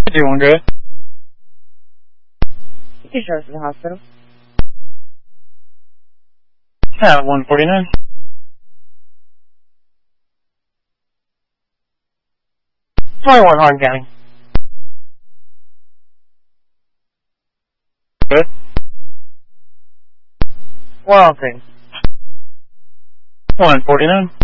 Doing good. You can show us to the hospital. 149. One Hard County. Good. Well, okay. 149.